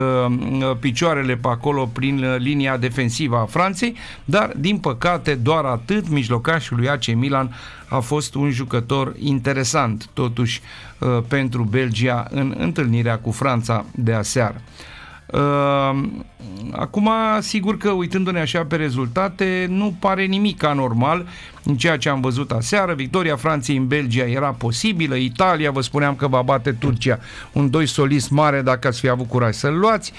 picioarele pe acolo prin linia defensivă a Franței, dar din păcate doar atât. Mijlocașul lui AC Milan a fost un jucător interesant totuși pentru Belgia în întâlnirea cu Franța de aseară. Acum, sigur că uitându-ne așa pe rezultate, nu pare nimic anormal în ceea ce am văzut aseară. Victoria Franței în Belgia era posibilă. Italia, vă spuneam că va bate Turcia, un 2 solist mare dacă ați fi avut curaj să-l luați.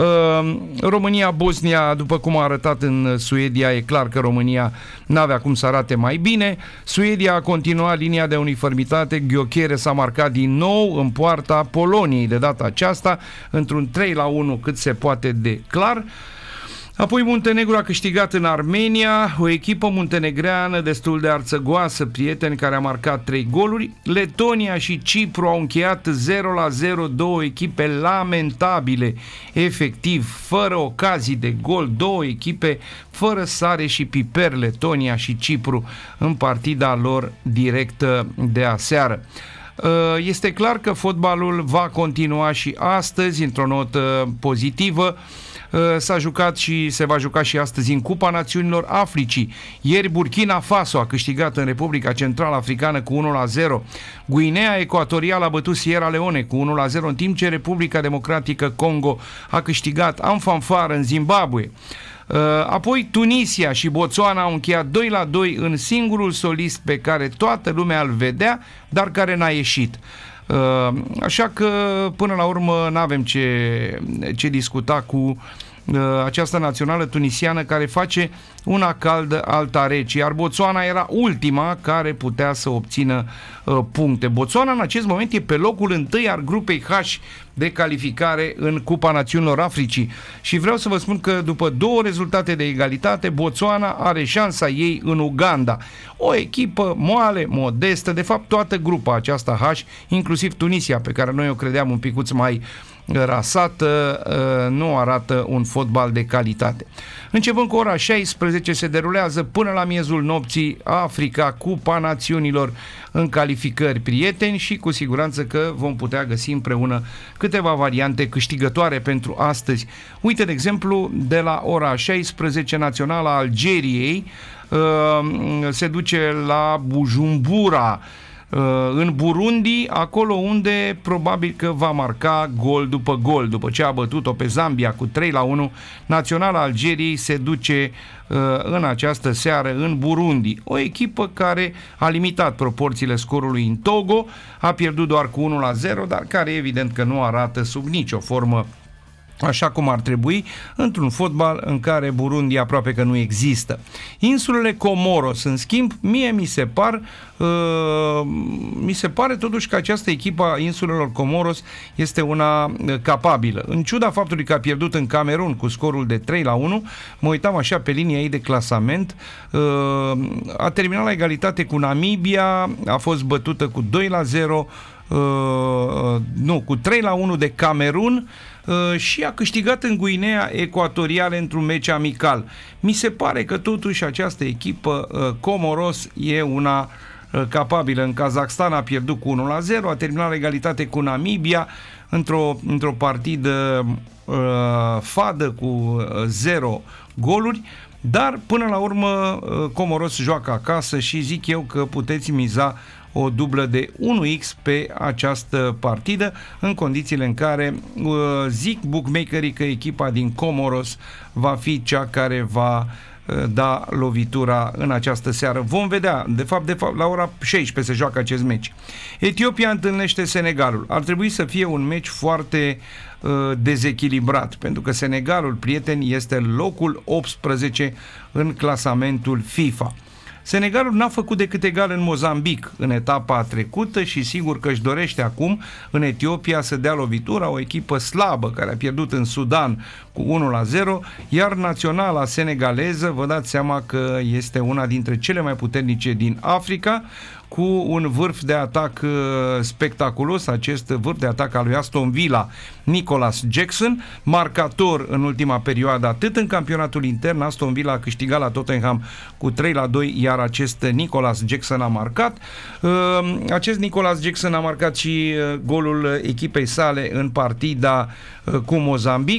România-Bosnia, după cum a arătat în Suedia, e clar că România n-avea cum să arate mai bine. Suedia a continuat linia de uniformitate. Gyökeres s-a marcat din nou în poarta Poloniei de data aceasta, într-un 3-1 cât se poate de clar. Apoi Muntenegru a câștigat în Armenia, o echipă muntenegreană destul de arțăgoasă, prieteni, care a marcat 3 goluri. Letonia și Cipru au încheiat 0-0, două echipe lamentabile, efectiv, fără ocazii de gol, două echipe fără sare și piper, Letonia și Cipru, în partida lor directă de aseară. Este clar că fotbalul va continua și astăzi într-o notă pozitivă. S-a jucat și se va juca și astăzi în Cupa Națiunilor Africii. Ieri Burkina Faso a câștigat în Republica Central Africană cu 1-0. Guinea Ecuatorială a bătut Sierra Leone cu 1-0, în timp ce Republica Democratică Congo a câștigat în fanfară în Zimbabwe. Apoi Tunisia și Botswana au încheiat 2-2 în singurul solist pe care toată lumea îl vedea, dar care n-a ieșit. Așa că până la urmă n-avem ce discuta cu această națională tunisiană care face una caldă, alta rece, iar Botswana era ultima care putea să obțină puncte. Botswana în acest moment e pe locul întâi al grupei H de calificare în Cupa Națiunilor Africii și vreau să vă spun că după două rezultate de egalitate, Botswana are șansa ei în Uganda. O echipă moale, modestă, de fapt toată grupa aceasta H, inclusiv Tunisia, pe care noi o credeam un picuț mai rasată, nu arată un fotbal de calitate. Începând cu ora 16 se derulează până la miezul nopții Africa, Cupa Națiunilor în calificări, prieteni, și cu siguranță că vom putea găsi împreună câteva variante câștigătoare pentru astăzi. Uite, de exemplu, de la ora 16, naționala Algeriei se duce la Bujumbura, în Burundi, acolo unde probabil că va marca gol după gol. După ce a bătut-o pe Zambia cu 3-1, naționala Algeriei se duce în această seară în Burundi. O echipă care a limitat proporțiile scorului în Togo, a pierdut doar cu 1-0, dar care evident că nu arată sub nicio formă așa cum ar trebui, într-un fotbal în care Burundi aproape că nu există. Insulele Comoros, în schimb, mie mi se pare totuși că această echipă a insulelor Comoros este una capabilă. În ciuda faptului că a pierdut în Camerun cu scorul de 3-1, mă uitam așa pe linia ei de clasament, a terminat la egalitate cu Namibia, a fost bătută cu 2-0, cu 3-1 de Camerun, și a câștigat în Guinea Ecuatorială într-un meci amical. Mi se pare că totuși această echipă Comoros e una capabilă. În Kazakhstan a pierdut cu 1-0, a terminat la egalitate cu Namibia într-o partidă fadă cu 0 goluri, dar până la urmă Comoros joacă acasă și zic eu că puteți miza o dublă de 1x pe această partidă, în condițiile în care zic bookmakerii că echipa din Comoros va fi cea care va da lovitura în această seară. Vom vedea. De fapt, la ora 16 se joacă acest meci. Etiopia întâlnește Senegalul. Ar trebui să fie un meci foarte dezechilibrat, pentru că Senegalul, prieteni, este locul 18 în clasamentul FIFA. Senegalul n-a făcut decât egal în Mozambic în etapa trecută și sigur că își dorește acum în Etiopia să dea lovitura, o echipă slabă care a pierdut în Sudan cu 1-0, iar naționala senegaleză, vă dați seama că este una dintre cele mai puternice din Africa, cu un vârf de atac spectaculos, acest vârf de atac al lui Aston Villa, Nicholas Jackson, marcator în ultima perioadă, atât în campionatul intern. Aston Villa a câștigat la Tottenham cu 3-2, iar acest Nicholas Jackson a marcat. Acest Nicholas Jackson a marcat și golul echipei sale în partida cu Mozambic.